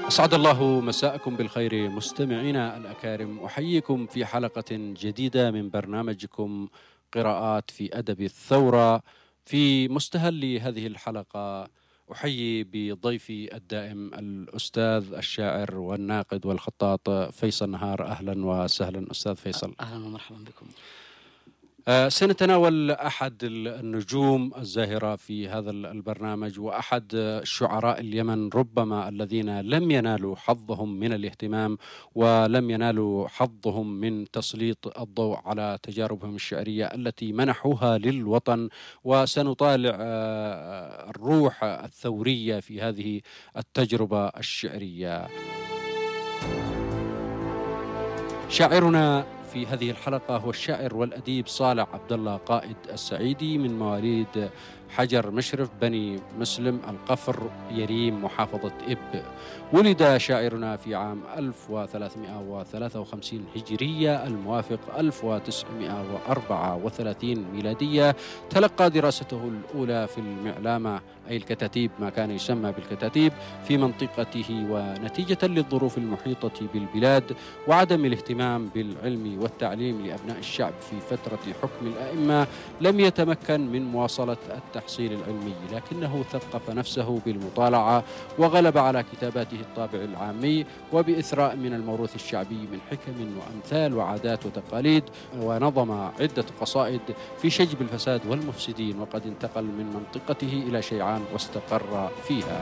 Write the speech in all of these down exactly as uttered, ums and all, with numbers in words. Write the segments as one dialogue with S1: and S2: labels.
S1: أسعد الله مساءكم بالخير مستمعينا الأكارم، أحييكم في حلقة جديدة من برنامجكم قراءات في أدب الثورة. في مستهل هذه الحلقة أحيي بضيفي الدائم الأستاذ الشاعر والناقد والخطاط فيصل نهار. أهلا وسهلا أستاذ فيصل.
S2: أهلا ومرحبا بكم.
S1: سنتناول أحد النجوم الزاهرة في هذا البرنامج وأحد شعراء اليمن ربما الذين لم ينالوا حظهم من الاهتمام ولم ينالوا حظهم من تسليط الضوء على تجاربهم الشعرية التي منحوها للوطن. وسنطالع الروح الثورية في هذه التجربة الشعرية. شاعرنا في هذه الحلقة هو الشاعر والأديب صالح عبد الله قائد السعيدي، من مواليد حجر مشرف بني مسلم القفر يريم محافظة إب. ولد شاعرنا في عام ألف وثلاثمائة وثلاثة وخمسين هجرية الموافق ألف وتسعمائة وأربعة وثلاثين ميلادية. تلقى دراسته الأولى في المعلامة أي الكتاتيب، ما كان يسمى بالكتاتيب، في منطقته، ونتيجة للظروف المحيطة بالبلاد وعدم الاهتمام بالعلم والتعليم لأبناء الشعب في فترة حكم الأئمة لم يتمكن من مواصلة التحصيل العلمي، لكنه ثقف نفسه بالمطالعة وغلب على كتاباته الطابع العامي وبإثراء من الموروث الشعبي من حكم وأمثال وعادات وتقاليد، ونظم عدة قصائد في شجب الفساد والمفسدين، وقد انتقل من منطقته إلى شيعان واستقر فيها.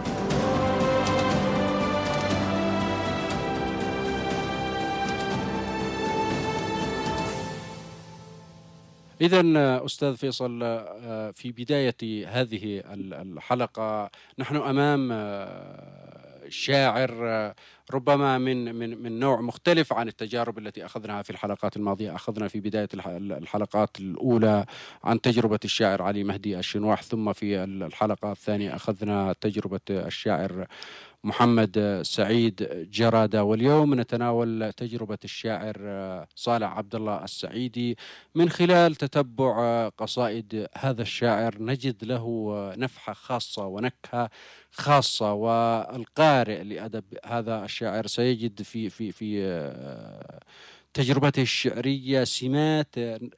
S1: إذن أستاذ فيصل، في بداية هذه الحلقة نحن أمام شاعر ربما من من من نوع مختلف عن التجارب التي أخذناها في الحلقات الماضية. أخذنا في بداية الحلقات الأولى عن تجربة الشاعر علي مهدي الشنواح، ثم في الحلقة الثانية أخذنا تجربة الشاعر محمد سعيد جرادة، واليوم نتناول تجربة الشاعر صالح عبد الله السعيدي. من خلال تتبع قصائد هذا الشاعر نجد له نفحة خاصة ونكهة خاصة، والقارئ لأدب هذا الشاعر سيجد في في في تجربته الشعرية سمات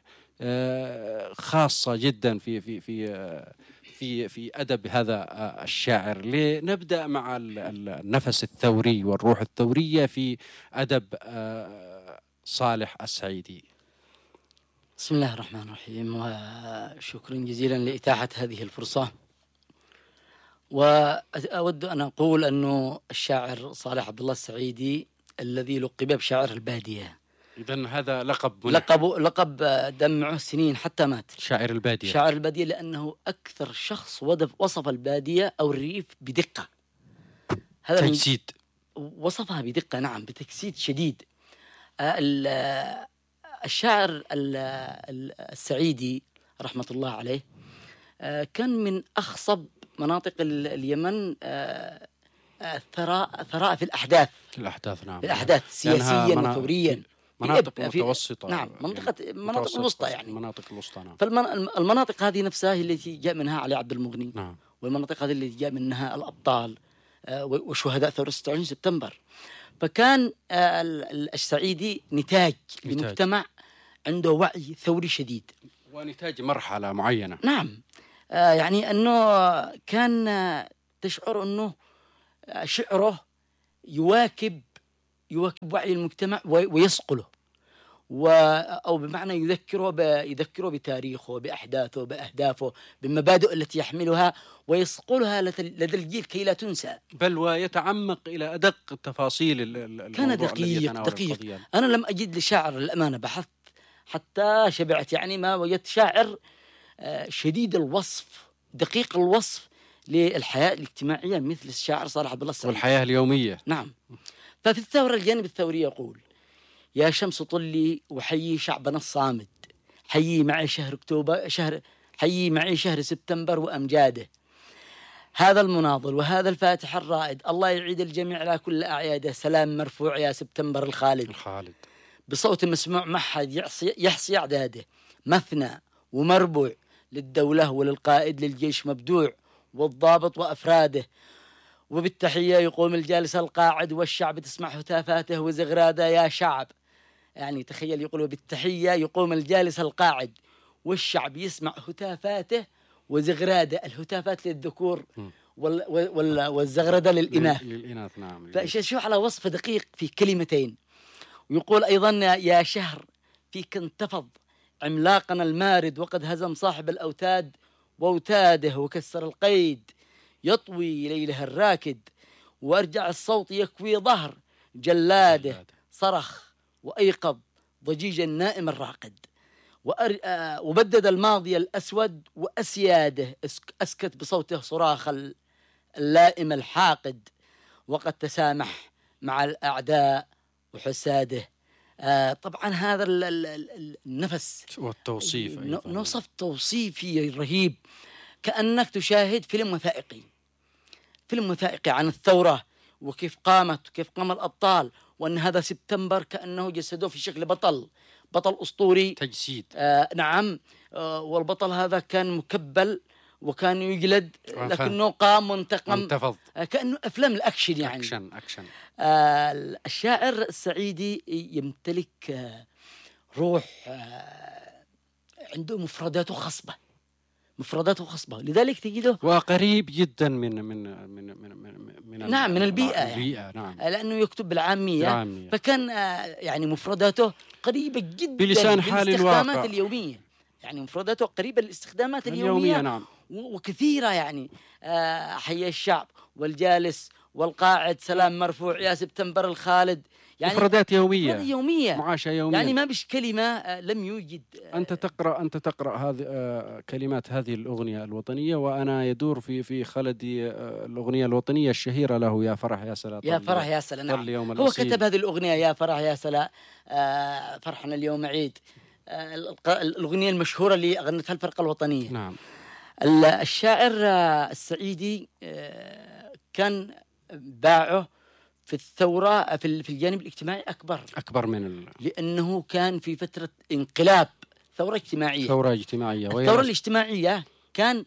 S1: خاصة جدا في في في في في أدب هذا الشاعر. لنبدأ مع النفس الثوري والروح الثورية في أدب صالح السعيدي.
S2: بسم الله الرحمن الرحيم، وشكرا جزيلا لإتاحة هذه الفرصة. وأود أن أقول أنه الشاعر صالح عبد الله السعيدي الذي لقب بشاعر البادية،
S1: إذن هذا لقب
S2: لقب لقب دمعه سنين حتى مات،
S1: شاعر البادية.
S2: شاعر البادية لأنه أكثر شخص وصف البادية أو الريف بدقة.
S1: هذا تجسيد،
S2: وصفها بدقة، نعم، بتجسيد شديد. الشاعر السعيدي رحمة الله عليه كان من أخصب مناطق اليمن ثراء ثراء في الأحداث
S1: الأحداث نعم،
S2: في الأحداث سياسيا وثوريا،
S1: مناطق متوسطة،
S2: نعم، منطقة مناطق الوسطى، يعني
S1: مناطق الوسطى نعم.
S2: فالمناطق هذه نفسها هي التي جاء منها علي عبد المغني،
S1: نعم.
S2: والمناطق هذه التي جاء منها الأبطال وشهداء ثورة ستة وعشرين سبتمبر. فكان السعيدي نتاج لمجتمع عنده وعي ثوري شديد،
S1: ونتاج مرحلة معينة.
S2: نعم، يعني أنه كان تشعر أنه شعره يواكب يواكب وعي المجتمع ويصقله، أو بمعنى يذكره يذكره بتاريخه، بأحداثه، بأهدافه، بالمبادئ التي يحملها، ويصقلها لدى الجيل كي لا تنسى،
S1: بل ويتعمق إلى أدق التفاصيل.
S2: كان دقيق دقيق. أنا لم أجد لشاعر الأمانة بحثت حتى شبعت، يعني ما وجدت شاعر شديد الوصف دقيق الوصف للحياة الاجتماعية مثل الشاعر صالح عبد الله السعيدي
S1: والحياة اليومية.
S2: نعم. ففي الثورة الجانب الثوري يقول: يا شمس طلي وحيي شعبنا الصامد، حيي معي شهر أكتوبر شهر حيي معي شهر سبتمبر وأمجاده، هذا المناضل وهذا الفاتح الرائد، الله يعيد الجميع على كل أعياده، سلام مرفوع يا سبتمبر الخالد
S1: الخالد،
S2: بصوت مسموع ما حد يحصي, يحصي أعداده، مثنى ومربوع للدولة وللقائد للجيش مبدوع والضابط وأفراده، وبالتحية يقوم الجالس القاعد والشعب تسمع هتافاته وزغراده يا شعب. يعني تخيل، يقول وبالتحية يقوم الجالس القاعد والشعب يسمع هتافاته وزغراده، الهتافات للذكور وال وال والزغردة للإناث.
S1: للإناث نعم.
S2: فشوف على وصف دقيق في كلمتين. ويقول أيضا يا شهر فيك انتفض عملاقنا المارد، وقد هزم صاحب الأوتاد وأوتاده وكسر القيد، يطوي ليله الراكد، وأرجع الصوت يكوي ظهر جلاده، صرخ وأيقظ ضجيج النائم الراقد، وبدد الماضي الأسود وأسياده، أسكت بصوته صراخ اللائم الحاقد، وقد تسامح مع الأعداء وحساده. آه طبعا هذا النفس
S1: والتوصيف
S2: نصف توصيفي رهيب، كأنك تشاهد فيلم وثائقي فيلم وثائقي عن الثورة وكيف قامت وكيف قام الأبطال، وأن هذا سبتمبر كأنه جسدوه في شكل بطل بطل أسطوري
S1: تجسيد.
S2: آه نعم. آه والبطل هذا كان مكبل وكان يجلد لكنه قام وانتقم،
S1: انتفض.
S2: آه كأنه أفلام الأكشن يعني
S1: أكشن أكشن.
S2: آه الشاعر السعيدي يمتلك آه روح، آه عنده مفرداته خصبة مفرداته خصبة لذلك تجده
S1: وقريب جدا من من من من من, من
S2: نعم من البيئة,
S1: البيئة
S2: يعني.
S1: نعم.
S2: لأنه يكتب بالعامية,
S1: بالعامية.
S2: فكان آه يعني مفرداته قريبة جدا
S1: بلسان حال الواقع
S2: اليومية، يعني مفرداته قريبة للاستخدامات اليومية,
S1: اليومية نعم.
S2: وكثيرة يعني آه حي الشعب والجالس والقاعد سلام مرفوع يا سبتمبر الخالد، يعني
S1: مفردات يومية
S2: يومية
S1: معاشة يومية،
S2: يعني ما بش كلمة آه لم يوجد.
S1: آه أنت تقرأ أنت تقرأ هذه آه كلمات هذه الأغنية الوطنية، وأنا يدور في في خلدي آه الأغنية الوطنية الشهيرة له يا فرح يا سلا.
S2: يا فرح يا سلا نعم. هو كتب هذه الأغنية يا فرح يا سلا آه فرحنا اليوم عيد، آه الأغنية المشهورة اللي أغنتها الفرقة الوطنية.
S1: نعم.
S2: الشاعر السعيدي كان باعه في الثورة في الجانب الاجتماعي أكبر
S1: أكبر من ال...
S2: لأنه كان في فترة انقلاب، ثورة اجتماعية
S1: ثورة اجتماعية
S2: الثورة الاجتماعية كان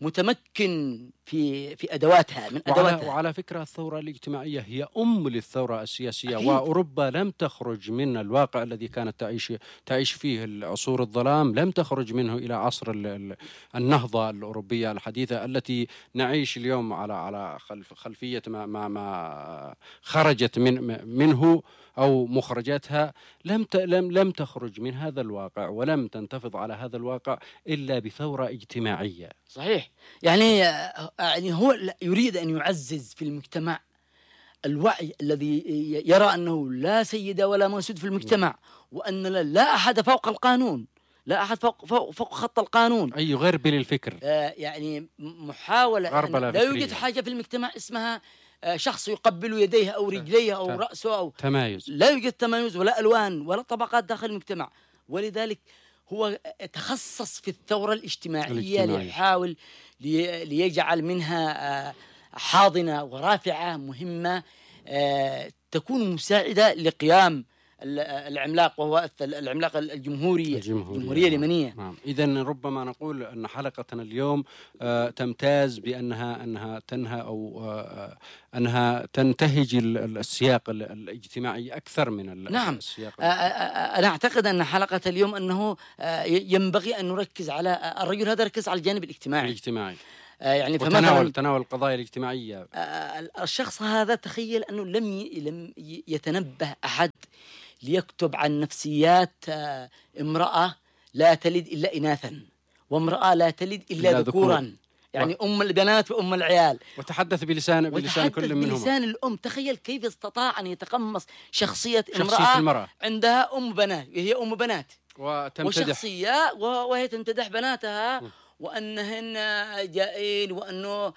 S2: متمكن في في أدواتها من
S1: وعلى
S2: أدواتها.
S1: وعلى فكرة الثورة الاجتماعية هي أم للثورة السياسية،
S2: أكيد.
S1: وأوروبا لم تخرج من الواقع الذي كانت تعيش تعيش فيه العصور الظلام، لم تخرج منه إلى عصر النهضة الأوروبية الحديثة التي نعيش اليوم على على خلف خلفية ما ما ما خرجت من منه أو مخرجاتها، لم لم لم تخرج من هذا الواقع ولم تنتفض على هذا الواقع إلا بثورة اجتماعية.
S2: صحيح. يعني يعني هو يريد أن يعزز في المجتمع الوعي الذي يرى أنه لا سيد ولا مسود في المجتمع، وأن لا أحد فوق القانون، لا أحد فوق فوق, فوق خط القانون.
S1: أي غربل الفكر.
S2: آه يعني محاولة لا يوجد حاجة في المجتمع اسمها شخص يقبل يديه أو رجليه أو رأسه أو
S1: تمايز،
S2: لا يوجد تمايز ولا ألوان ولا طبقات داخل المجتمع. ولذلك هو تخصص في الثورة الاجتماعية ليحاول ليجعل منها حاضنة ورافعة مهمة تكون مساعدة لقيام العملاق، وهو العملاق الجمهورية
S1: الجمهورية,
S2: الجمهورية اليمنية.
S1: نعم. إذن ربما نقول أن حلقتنا اليوم تمتاز بأنها أنها تنهى أو أنها تنتهج السياق الاجتماعي أكثر من
S2: نعم.
S1: السياق.
S2: أنا أعتقد أن حلقة اليوم أنه ينبغي أن نركز على الرجل هذا، ركز على الجانب الاجتماعي
S1: الاجتماعي
S2: يعني
S1: وتناول تناول القضايا الاجتماعية.
S2: الشخص هذا تخيل أنه لم لم يتنبه أحد ليكتب عن نفسيات امرأة لا تلد إلا إناثا، وامرأة لا تلد إلا, إلا ذكورا، يعني و... أم البنات وأم العيال،
S1: وتحدث بلسان بلسان كل منهم،
S2: بلسان الأم. تخيل كيف استطاع أن يتقمص شخصية امرأة المرأة. عندها أم بنات، وهي أم بنات
S1: وتمتدح
S2: وشخصية وهي تمتدح بناتها م. وأنهن جائين، وأنه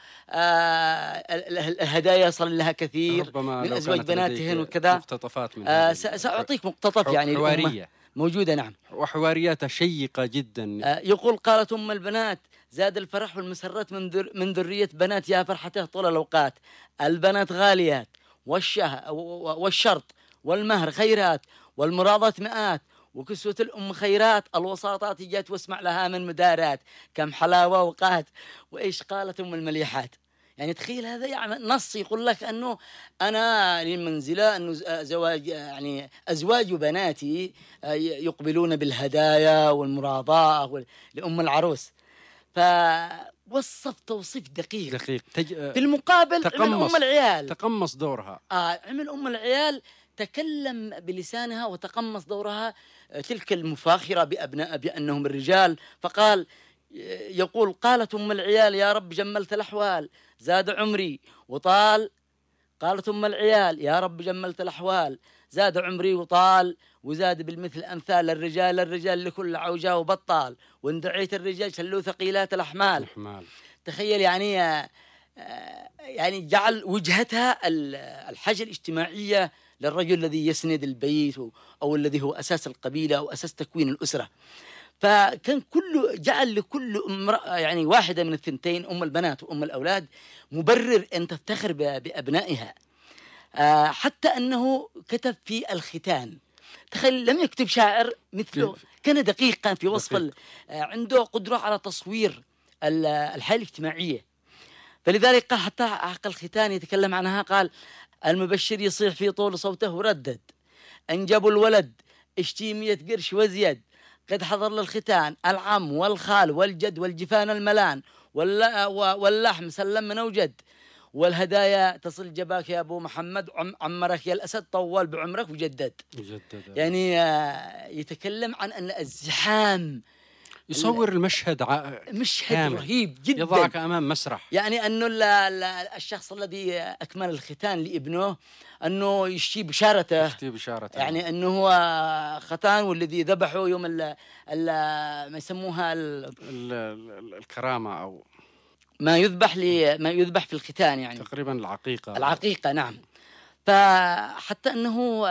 S2: آه الهدايا صار لها كثير من أزواج بناتهن وكذا.
S1: مقتطفات من
S2: آه سأعطيك مقتطف يعني
S1: حوارية
S2: موجودة نعم،
S1: وحواريات شيقة جدا.
S2: آه يقول قالت أم البنات زاد الفرح والمسرات من ذر من ذرية بنات يا فرحته طول الأوقات، البنات غاليات والشه والشرط والمهر خيرات والمراضات مئات، وكسوة الأم خيرات، الوساطات جات واسمع لها من مدارات، كم حلاوة وقات. وإيش قالت أم المليحات؟ يعني تخيل هذا يعني نص يقول لك أنه أنا للمنزلة أنه زواج يعني أزواج بناتي يقبلون بالهدايا والمراضاة لأم العروس. فوصف توصيف دقيق
S1: دقيق تج...
S2: في المقابل عمل أم العيال
S1: تقمص دورها.
S2: آه عمل أم العيال تكلم بلسانها وتقمص دورها تلك المفاخرة بأبناء بأنهم الرجال. فقال يقول قالت أم العيال يا رب جملت الأحوال زاد عمري وطال. قالت أم العيال يا رب جملت الأحوال زاد عمري وطال وزاد بالمثل أمثال الرجال الرجال لكل عوجاء وبطال وإن دعيت الرجال شلوا ثقيلات الأحمال. الأحمال. تخيل يعني يعني جعل وجهتها الحاجة الاجتماعية للرجل الذي يسند البيت أو الذي هو أساس القبيلة أو أساس تكوين الأسرة. فكان كله جعل لكل امرأة يعني واحدة من الثنتين أم البنات وأم الأولاد مبرر أن تفتخر بأبنائها. حتى أنه كتب في الختان. تخيل لم يكتب شاعر مثله، كان دقيقا في وصف، عنده قدرة على تصوير الحالة الاجتماعية. فلذلك قال حتى حق الختان يتكلم عنها قال المبشر يصيح في طول صوته وردد أنجبوا الولد اشتي مية قرش وزيد قد حضر للختان العم والخال والجد والجفان الملان واللحم سلم من وجد والهدايا تصل جباك يا أبو محمد عمرك يا الأسد طول بعمرك وجدد. يعني يتكلم عن أن الزحام
S1: يصور المشهد ع...
S2: مشهد كامل. رهيب جدا
S1: يضعك أمام مسرح.
S2: يعني أنه الشخص الذي أكمل الختان لابنه أنه يشتي بشارته
S1: يشتي بشارته
S2: يعني أنه هو ختان والذي ذبحه يوم ال ال ما يسموها ال
S1: ال ال الكرامة أو
S2: ما يذبح لي ما يذبح في الختان يعني
S1: تقريبا العقيقة
S2: العقيقة نعم. فحتى أنه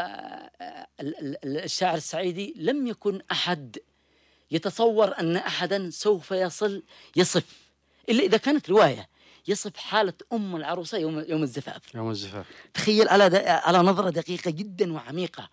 S2: الشاعر السعيدي لم يكن أحد يتصور أن أحدا سوف يصل يصف إلا إذا كانت رواية يصف حالة أم العروسة يوم يوم الزفاف.
S1: يوم الزفاف
S2: تخيل على على نظرة دقيقة جدا وعميقة.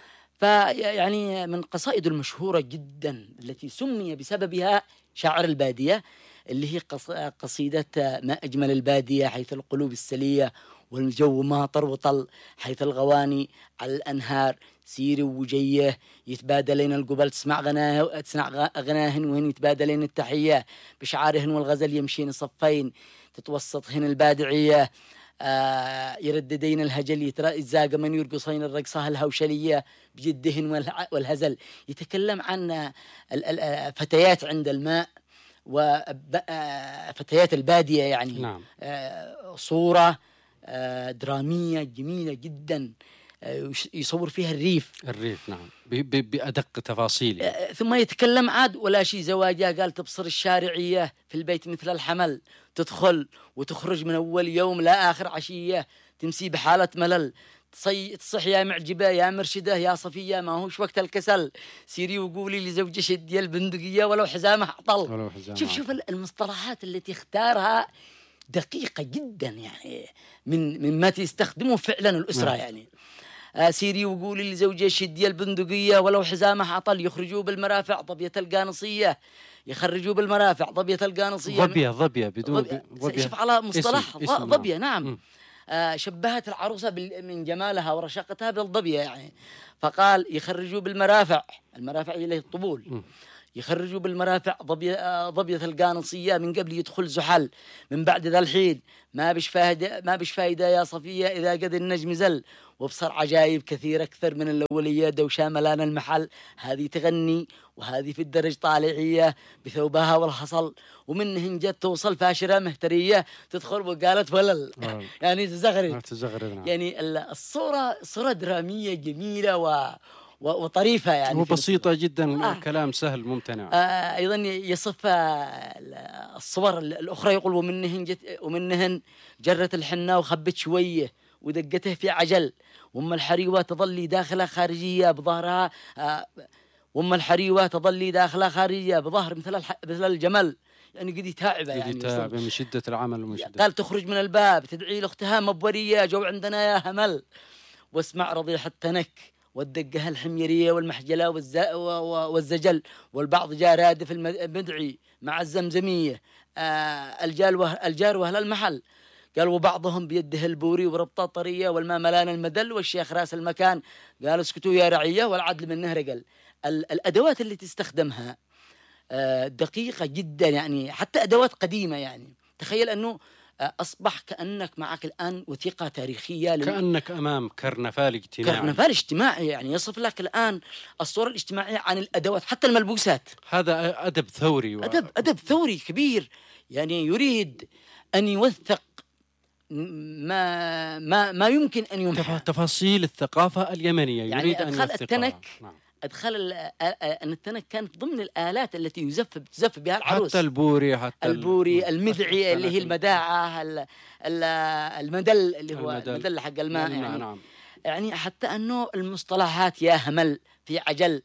S2: فيعني من قصائد المشهورة جدا التي سمي بسببها شاعر البادية اللي هي قصيدة ما أجمل البادية حيث القلوب السلية والجو ماطر وطل حيث الغواني على الأنهار سيري وجيه يتبادلين القبل تسمع غناه تسمع غناهن وهن يتبادلين التحية بشعارهن والغزل يمشين صفين تتوسطهن البادعية آه يرددين الهجل يتزاق من يرقصين الرقصة الهوشلية بجدهن والهزل. يتكلم عن الفتيات عند الماء وفتيات البادية يعني
S1: نعم.
S2: آه صورة آه درامية جميلة جدا يصور فيها الريف
S1: الريف نعم بأدق تفاصيله.
S2: ثم يتكلم عاد ولا شيء زواجها قال تبصر الشارعية في البيت مثل الحمل تدخل وتخرج من أول يوم لا آخر عشية تمسي بحالة ملل تصي تصح يا معجبة يا مرشدة يا صفية ما هوش وقت الكسل سيري وقولي لزوجي شدي البندقية ولو حزامه عطل.
S1: ولو حزامه
S2: شوف شوف المصطلحات التي اختارها دقيقة جدا يعني من مما تستخدمه فعلا الأسرة يعني سيري وقولي لزوجي شدي البندقية ولو حزامه عطل يخرجوا بالمرافع ضبية القانصية يخرجوا بالمرافع ضبية القانصية
S1: ضبية ضبية بدون
S2: ضبية. شوف على مصطلح ضبية نعم. آه شبهت العروسة من جمالها ورشاقتها بالضبية يعني. فقال يخرجوا بالمرافع المرافع إليه الطبول م. يخرجوا بالمرافع ضبية ضبية القانصية من قبل يدخل زحل من بعد ذا الحين ما بش فايدة ما بش فايدة يا صفية إذا قد النجم زل وبصر عجائب كثير أكثر من الأولية دوشا ملان المحل هذه تغني وهذه في الدرج طالعية بثوبها والحصل ومنهن جت توصل فاشرة مهترية تدخل وقالت ولل يعني تزغرد يعني الصورة صورة درامية جميلة و وطريفة يعني
S1: وبسيطة جدا آه. كلام سهل ممتنع.
S2: آه أيضا يصف الصور الأخرى يقول ومنهن جت ومنهن جرت الحنة وخبت شوية ودقته في عجل وأم الحريوة تظلي داخلة خارجية بظهرها آه وأم الحريوة تظلي داخلة خارجية بظهر مثل الح... مثل الجمل يعني قد تعبة يعني
S1: تعبة من شدة العمل ومن شدة
S2: قال تخرج من الباب تدعي لأختها مبورية جو عندنا يا همل واسمع رضيح التنك والدقة الحميرية والمحجلة والزجل والبعض جاء رادف المدعي مع الزمزمية آه الجار وأهل المحل قال وبعضهم بيده البوري وربطة طرية والماء ملان المدل والشيخ راس المكان قال اسكتوا يا رعية والعدل من نهر قل. الأدوات اللي تستخدمها دقيقة جدا، يعني حتى أدوات قديمة. يعني تخيل أنه أصبح كأنك معك الآن وثيقة تاريخية لل...
S1: كأنك أمام كرنفال اجتماعي
S2: كرنفال اجتماعي، يعني يصف لك الآن الصورة الاجتماعية عن الأدوات حتى الملبوسات.
S1: هذا أدب ثوري و...
S2: أدب أدب ثوري كبير، يعني يريد أن يوثق ما ما ما يمكن أن يمحى.
S1: تفاصيل الثقافة اليمنية يريد
S2: يعني
S1: أن
S2: أدخل
S1: يوثقها.
S2: التنك
S1: نعم.
S2: أدخل أن التنك كانت ضمن الآلات التي يزف تزف بها العروس،
S1: حتى البوري حتى
S2: البوري المدعي اللي هي المداعة، المدل اللي هو المدل, المدل حق الماء. يعني,
S1: نعم.
S2: يعني حتى أنه المصطلحات يا همل في عجل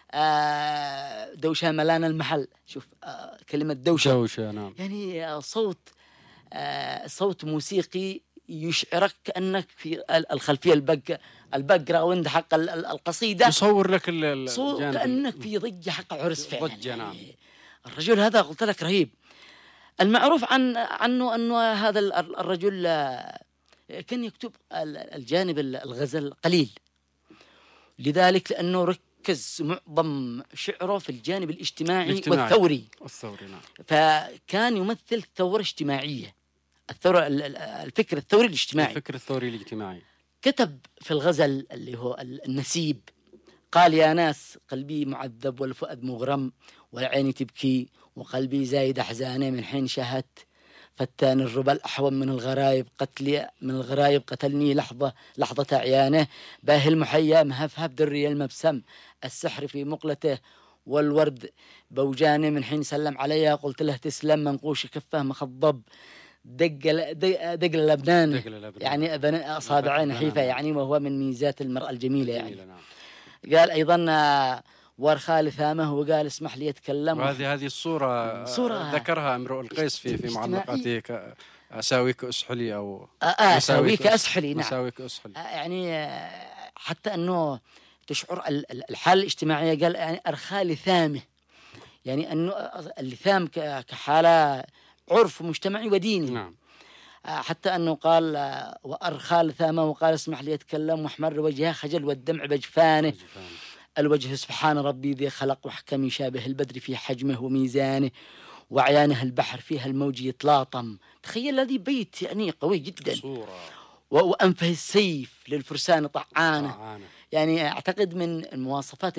S2: دوشة ملان المحل. شوف كلمة دوشة,
S1: دوشة نعم.
S2: يعني صوت صوت موسيقي يشعرك كأنك في الخلفية الباك الباك جراوند حق القصيدة،
S1: يصور لك الجانب
S2: كأنك في ضجة حق عرس فعلا.
S1: ضجة نعم.
S2: الرجل هذا قلت لك رهيب. المعروف عن عنه أنه هذا الرجل كان يكتب الجانب الغزل قليل، لذلك لأنه ركز معظم شعره في الجانب الاجتماعي, الاجتماعي والثوري.
S1: الثوري نعم.
S2: فكان يمثل ثورة اجتماعية، الثورة الفكر الثوري الاجتماعي.
S1: الفكر الثوري الاجتماعي.
S2: كتب في الغزل اللي هو النسيب قال يا ناس قلبي معذب والفؤاد مغرم والعين تبكي وقلبي زايد أحزانه من حين شاهدت فتان الربا الأحوم من الغرايب قتلي من الغرايب قتلني لحظة لحظة عيانه باهي المحيا مهفهف دري المبسم السحر في مقلته والورد بوجانه من حين سلم عليها قلت له تسلم منقوش كفه مخضب دق دق لبنان يعني أصابعين نحيفة يعني، وهو من ميزات المرأة الجميلة يعني. قال أيضا وارخال ثامه وقال اسمح لي أتكلم.
S1: وهذه هذه الصورة صورة ذكرها امرؤ القيس في في معلقاته أساويك أسحلي أو
S2: أساويك أسحلي. نعم
S1: أساويك أسحلي.
S2: يعني حتى أنه تشعر الحالة الاجتماعية قال يعني أرخال ثامه، يعني أنه اللثام كحالة عرف مجتمعي وديني.
S1: نعم.
S2: حتى أنه قال وأرخى لثامه وقال اسمح لي أتكلم واحمر وجهه خجل والدمع بجفانه الوجه سبحان ربي ذي خلق وحكم يشابه البدر في حجمه وميزانه وعيانه البحر فيها الموج يتلاطم. تخيل هذه بيت يعني قوي جدا.
S1: صورة.
S2: وأنفه السيف للفرسان طعانه.
S1: طعانه.
S2: يعني أعتقد من المواصفات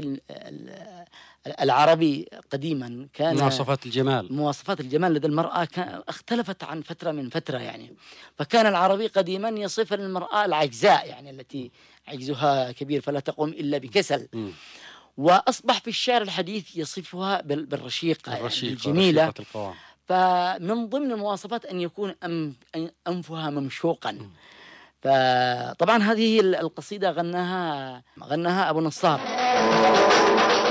S2: العربي قديما كان
S1: مواصفات الجمال
S2: مواصفات الجمال لدى المرأة كان اختلفت عن فترة من فترة يعني. فكان العربي قديما يصف المرأة العجزاء يعني التي عجزها كبير فلا تقوم إلا بكسل. م. وأصبح في الشعر الحديث يصفها بالرشيقة,
S1: الرشيقة
S2: الجميلة.
S1: القوام.
S2: فمن ضمن المواصفات أن يكون أنفها ممشوقا. م. فطبعا هذه القصيدة غناها غناها أبو نصار.